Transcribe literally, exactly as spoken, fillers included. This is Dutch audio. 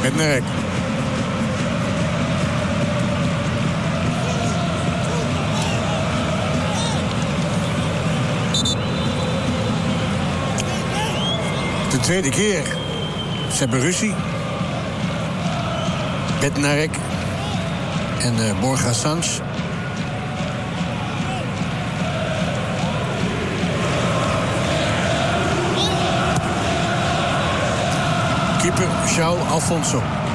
Bednarek. De tweede keer. Ze hebben ruzie. Bednarek en uh, Borja Sans. Keeper João Alfonso.